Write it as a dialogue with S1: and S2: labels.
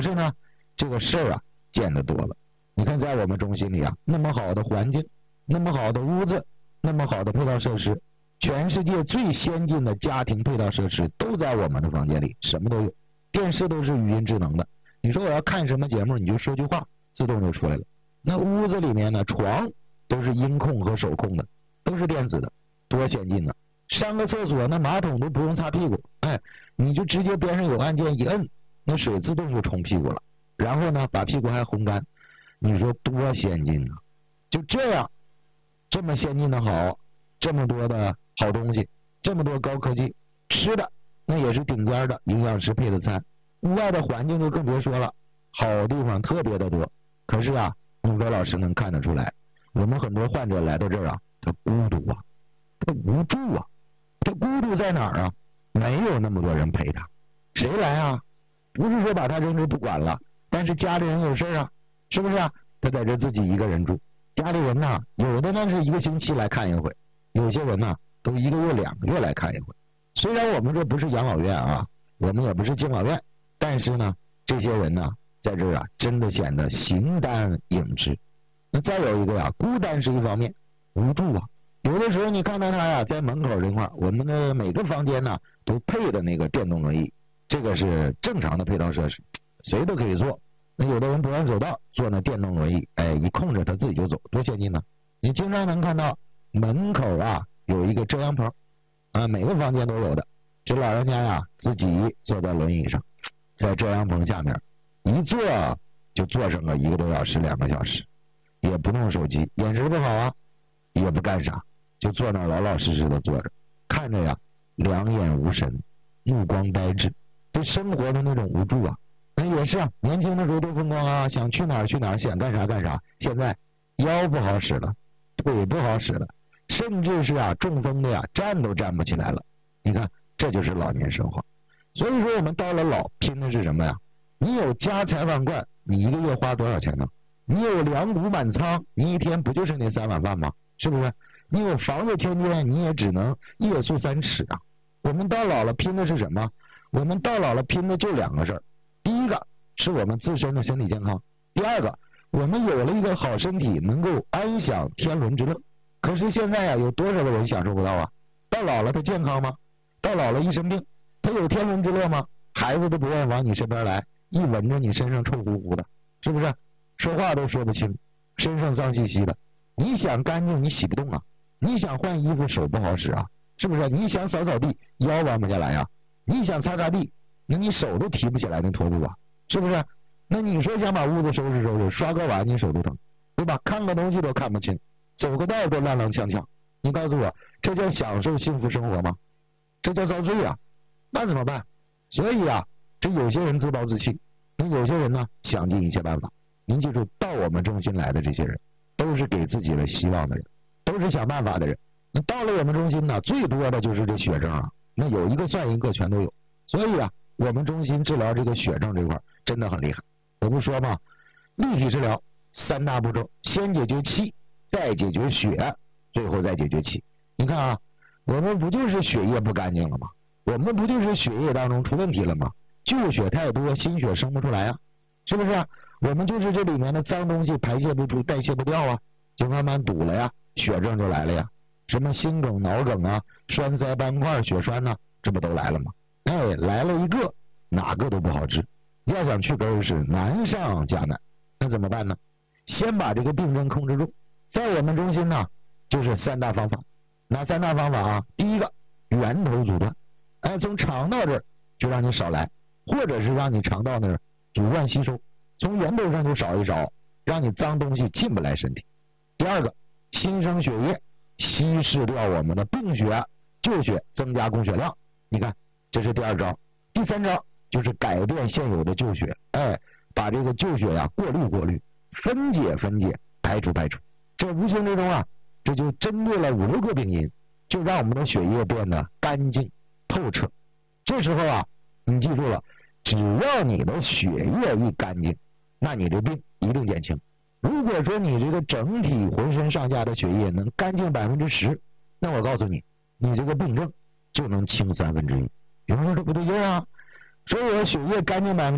S1: 是呢，这个事儿啊见得多了。你看在我们中心里啊，那么好的环境，那么好的屋子，那么好的配套设施，全世界最先进的家庭配套设施都在我们的房间里，什么都有，电视都是语音智能的。你说我要看什么节目，你就说句话，自动就出来了。那屋子里面呢，床都是音控和手控的，都是电子的，多先进呢！上个厕所那马桶都不用擦屁股，你就直接边上有按键一摁，那水自动就冲屁股了，然后呢把屁股还烘干，你说多先进啊！就这样，这么先进的好，这么多的好东西，这么多高科技，吃的那也是顶尖的营养师配的餐，屋外的环境就更别说了，好地方特别的多。可是啊，孟非老师能看得出来，我们很多患者来到这儿啊，他孤独啊，他无助啊，他孤独在哪儿啊？没有那么多人陪他，谁来啊？不是说把他扔这不管了，但是家里人有事啊，是不是啊？他在这自己一个人住，家里人呢，有的呢是1个星期来看一回，有些人呢都1个月2个月来看一回。虽然我们这不是养老院啊，我们也不是敬老院，但是呢，这些人呢在这儿啊，真的显得形单影只。那再有一个呀，孤单是一方面，无助啊。有的时候你看到他呀，在门口这块，我们的每个房间呢都配的那个电动轮椅，这个是正常的配套设施，谁都可以坐。那有的人不愿走道，坐那电动轮椅，一控制他自己就走，多先进呢！你经常能看到门口啊有一个遮阳棚啊，每个房间都有的。这老人家呀，自己坐在轮椅上，在遮阳棚下面一坐就坐上个1个多小时2个小时，也不弄手机，眼神不好啊，也不干啥，就坐那老老实实的坐着，看着呀两眼无神，目光呆滞，对生活的那种无助啊。那也是啊，年轻的时候多风光啊，想去哪儿去哪儿，想干啥干啥。现在腰不好使了，腿不好使了，甚至是啊中风的呀，站都站不起来了。你看，这就是老年生活。所以说我们到了老，拼的是什么呀？你有家财万贯，你1个月花多少钱呢？你有2谷满仓，你一天不就是那3碗饭吗？是不是？你有房子天天，你也只能夜宿3尺啊。我们到老了拼的是什么？我们到老了拼的就2个事儿。第一个是我们自身的身体健康，第二个我们有了一个好身体，能够安享天伦之乐。可是现在啊，有多少个人享受不到啊？到老了他健康吗？到老了一生病，他有天伦之乐吗？孩子都不愿意往你身边来，一闻着你身上臭乎乎的，是不是？说话都说不清，身上脏兮兮的。你想干净你洗不动啊，你想换衣服手不好使啊，是不是？你想扫扫地腰弯不下来啊，你想擦擦地那你手都提不起来那拖布啊，是不是？那你说想把屋子收拾收拾，刷个碗你手都疼，对吧？看个东西都看不清，走个道都踉踉跄跄。你告诉我，这叫享受幸福生活吗？这叫遭罪啊！那怎么办？所以啊，这有些人自暴自弃，那有些人呢想尽一切办法。您记住，到我们中心来的这些人，都是给自己的希望的人，都是想办法的人。那到了我们中心呢，最多的就是这血症啊，那有一个算一个，全都有。所以啊，我们中心治疗这个血症这块真的很厉害。我不说嘛，立体治疗3大步骤，先解决气，再解决血，最后再解决气。你看啊，我们不就是血液不干净了吗？我们不就是血液当中出问题了吗？旧血太多，新血生不出来啊，是不是啊？我们就是这里面的脏东西排泄不出，代谢不掉啊，就慢慢堵了呀，血症就来了呀。什么心梗、脑梗啊，栓塞斑块、血栓呢，这不都来了吗？来了一个，哪个都不好治，要想去根是难上加难。那怎么办呢？先把这个病症控制住。在我们中心呢，就是3大方法。哪3大方法啊？第一个，源头阻断，从肠道这儿就让你少来，或者是让你肠道那儿阻断吸收，从源头上就少一少，让你脏东西进不来身体。第二个，新生血液，稀释掉我们的病血、旧血，增加供血量。你看，这是第2招。第3招就是改变现有的旧血，把这个旧血呀过滤过滤，分解分解，排除排除。这无形之中啊，这就针对了5、6个病因，就让我们的血液变得干净透彻。这时候啊，你记住了，只要你的血液一干净，那你这病一定减轻。如果说你这个整体浑身上下的血液能干净10%，那我告诉你，你这个病症就能轻1/3。有人说这不对劲啊，说我血液干净